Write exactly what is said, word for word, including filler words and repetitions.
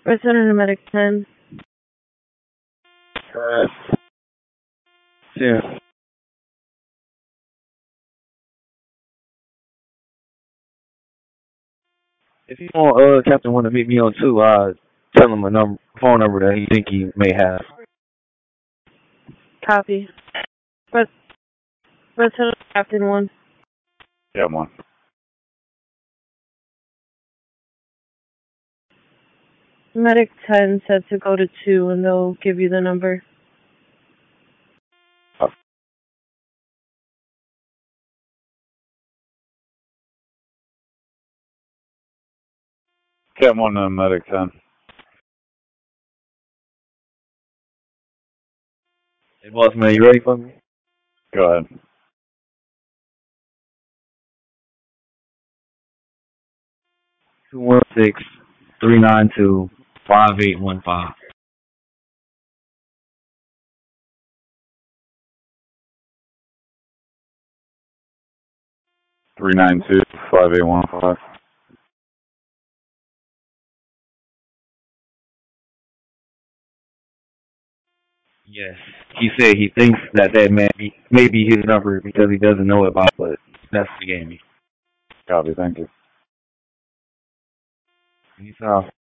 Resident Medic ten. Uh, yeah. If you want uh Captain want to meet me on two, uh tell him a number phone number that he think he may have. Copy. Res- Resident Captain one. Yeah, one. Medic ten said to go to two and they'll give you the number. Oh. Captain one, uh, medic ten. Hey boss man, you ready for me? Go ahead. Two one six three nine two five eight one five. Three nine two five eight one five. Yes. He said he thinks that that may be, may be his number because he doesn't know it about, but that's what he gave me. Copy, thank you. Anytime.